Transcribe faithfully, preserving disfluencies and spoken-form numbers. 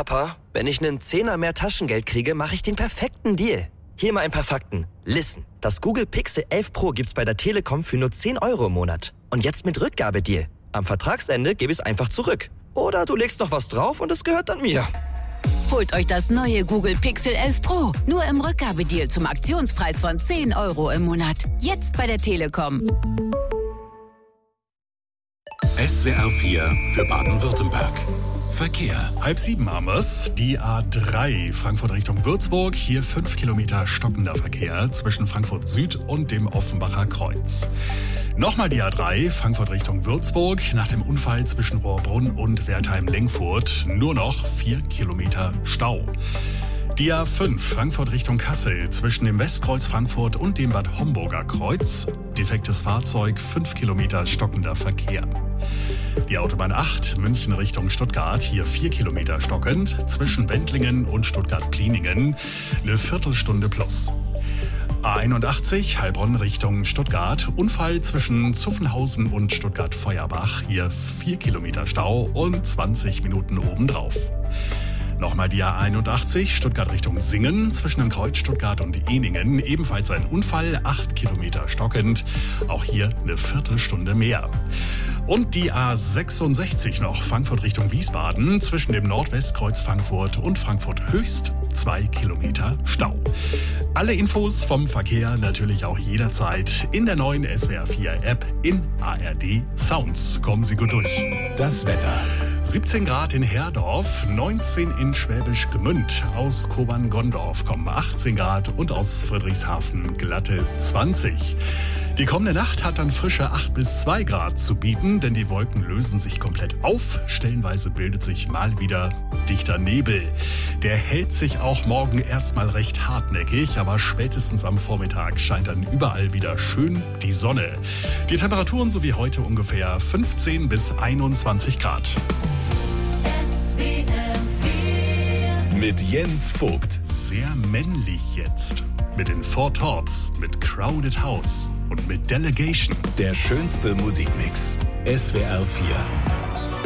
Papa, wenn ich einen Zehner mehr Taschengeld kriege, mache ich den perfekten Deal. Hier mal ein paar Fakten. Listen, das Google Pixel elf Pro gibt's bei der Telekom für nur zehn Euro im Monat. Und jetzt mit Rückgabedeal. Am Vertragsende gebe ich es einfach zurück. Oder du legst noch was drauf und es gehört dann mir. Holt euch das neue Google Pixel elf Pro. Nur im Rückgabedeal zum Aktionspreis von zehn Euro im Monat. Jetzt bei der Telekom. S W R vier für Baden-Württemberg. Verkehr. Halb sieben haben wir's. Die A drei Frankfurt Richtung Würzburg. Hier fünf Kilometer stockender Verkehr zwischen Frankfurt Süd und dem Offenbacher Kreuz. Nochmal die A drei Frankfurt Richtung Würzburg. Nach dem Unfall zwischen Rohrbrunn und Wertheim-Lengfurt nur noch vier Kilometer Stau. Die A fünf Frankfurt Richtung Kassel zwischen dem Westkreuz Frankfurt und dem Bad Homburger Kreuz. Defektes Fahrzeug, fünf Kilometer stockender Verkehr. Die Autobahn acht München Richtung Stuttgart, hier vier Kilometer stockend. Zwischen Wendlingen und Stuttgart-Pliningen eine Viertelstunde plus. A einundachtzig Heilbronn Richtung Stuttgart. Unfall zwischen Zuffenhausen und Stuttgart-Feuerbach. Hier vier Kilometer Stau und zwanzig Minuten obendrauf. Nochmal die A einundachtzig, Stuttgart Richtung Singen, zwischen dem Kreuz Stuttgart und Ehningen. Ebenfalls ein Unfall, acht Kilometer stockend. Auch hier eine Viertelstunde mehr. Und die A sechsundsechzig noch, Frankfurt Richtung Wiesbaden, zwischen dem Nordwestkreuz Frankfurt und Frankfurt Höchst, zwei Kilometer Stau. Alle Infos vom Verkehr natürlich auch jederzeit in der neuen S W R vier App in A R D Sounds. Kommen Sie gut durch. Das Wetter. siebzehn Grad in Herdorf, neunzehn in Schwäbisch Gmünd. Aus Kobern-Gondorf kommen achtzehn Grad und aus Friedrichshafen glatte zwanzig. Die kommende Nacht hat dann frische acht bis zwei Grad zu bieten, denn die Wolken lösen sich komplett auf. Stellenweise bildet sich mal wieder dichter Nebel. Der hält sich auch morgen erstmal recht hartnäckig, aber spätestens am Vormittag scheint dann überall wieder schön die Sonne. Die Temperaturen so wie heute ungefähr fünfzehn bis einundzwanzig Grad. Mit Jens Vogt. Sehr männlich jetzt. Mit den Four Tops, mit Crowded House und mit Delegation. Der schönste Musikmix. S W R vier.